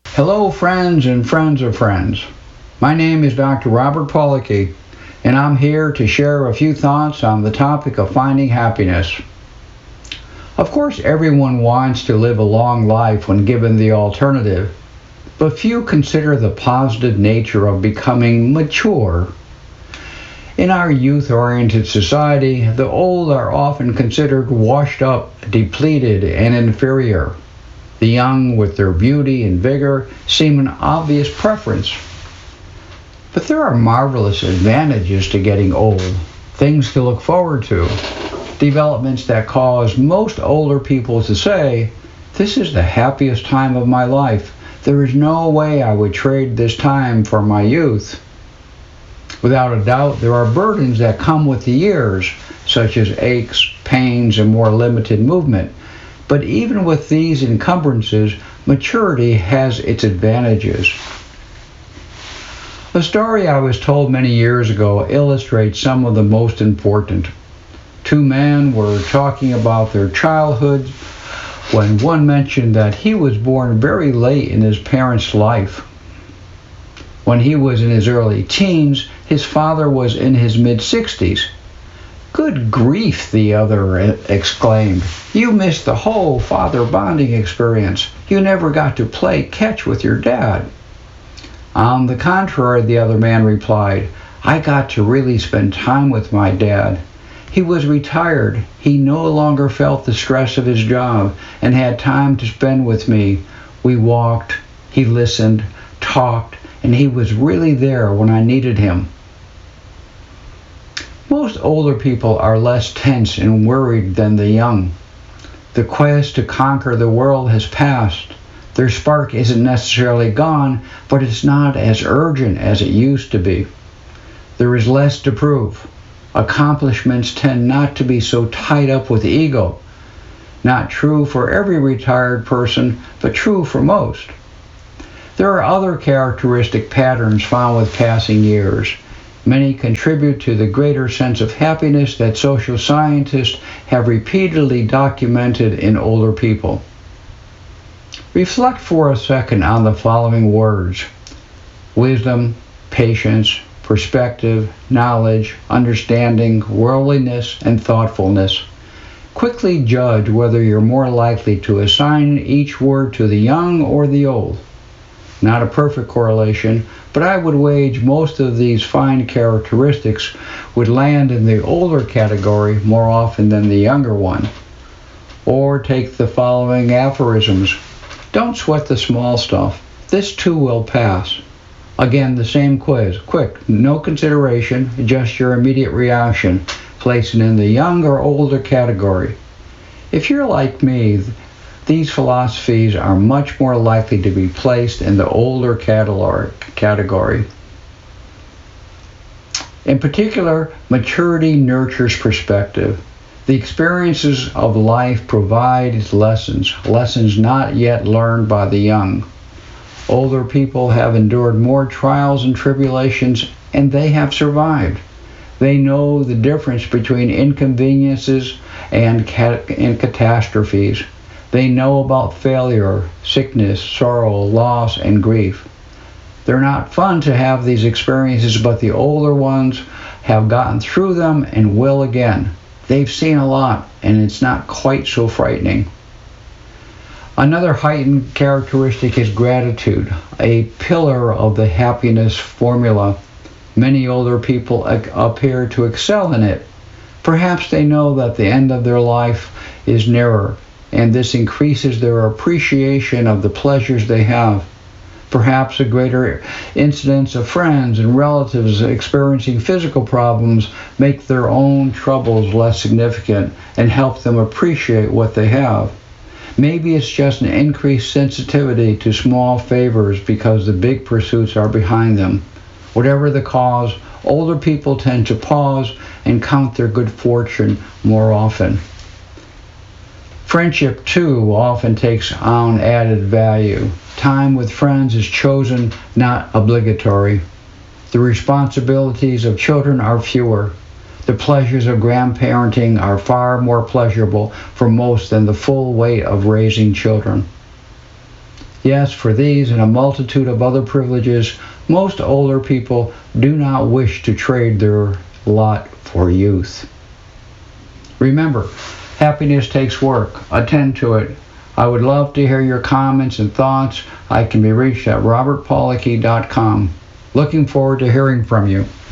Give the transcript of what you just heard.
Hello, friends and friends of friends. My name is Dr. Robert Policky, and I'm here to share a few thoughts on the topic of finding happiness. Of course, everyone wants to live a long life when given the alternative, but few consider the positive nature of becoming mature. In our youth-oriented society, the old are often considered washed up, depleted, and inferior. The young, with their beauty and vigor, seem an obvious preference. But there are marvelous advantages to getting old, things to look forward to, developments that cause most older people to say, "This is the happiest time of my life. There is no way I would trade this time for my youth." Without a doubt, there are burdens that come with the years, such as aches, pains, and more limited movement. But even with these encumbrances, maturity has its advantages. A story I was told many years ago illustrates some of the most important. Two men were talking about their childhood when one mentioned that he was born very late in his parents' life. When he was in his early teens, his father was in his mid-60s. "Good grief," the other exclaimed. "You missed the whole father bonding experience. You never got to play catch with your dad." "On the contrary," the other man replied, "I got to really spend time with my dad. He was retired. He no longer felt the stress of his job and had time to spend with me. We walked, he listened, talked, and he was really there when I needed him." Most older people are less tense and worried than the young. The quest to conquer the world has passed. Their spark isn't necessarily gone, but it's not as urgent as it used to be. There is less to prove. Accomplishments tend not to be so tied up with ego. Not true for every retired person, but true for most. There are other characteristic patterns found with passing years. Many contribute to the greater sense of happiness that social scientists have repeatedly documented in older people. Reflect for a second on the following words: wisdom, patience, perspective, knowledge, understanding, worldliness, and thoughtfulness. Quickly judge whether you're more likely to assign each word to the young or the old. Not a perfect correlation, but I would wager most of these fine characteristics would land in the older category more often than the younger one. Or take the following aphorisms: "Don't sweat the small stuff. This too will pass." Again, the same quiz. Quick, no consideration, just your immediate reaction. Place it in the young or older category. If you're like me, these philosophies are much more likely to be placed in the older category. In particular, maturity nurtures perspective. The experiences of life provide lessons not yet learned by the young. Older people have endured more trials and tribulations, and they have survived. They know the difference between inconveniences and catastrophes. They know about failure, sickness, sorrow, loss, and grief. They're not fun to have these experiences, but the older ones have gotten through them and will again. They've seen a lot, and it's not quite so frightening. Another heightened characteristic is gratitude, a pillar of the happiness formula. Many older people appear to excel in it. Perhaps they know that the end of their life is nearer, and this increases their appreciation of the pleasures they have. Perhaps a greater incidence of friends and relatives experiencing physical problems make their own troubles less significant and help them appreciate what they have. Maybe it's just an increased sensitivity to small favors because the big pursuits are behind them. Whatever the cause, older people tend to pause and count their good fortune more often. Friendship, too, often takes on added value. Time with friends is chosen, not obligatory. The responsibilities of children are fewer. The pleasures of grandparenting are far more pleasurable for most than the full weight of raising children. Yes, for these and a multitude of other privileges, most older people do not wish to trade their lot for youth. Remember, happiness takes work. Attend to it. I would love to hear your comments and thoughts. I can be reached at robertpolicky.com. Looking forward to hearing from you.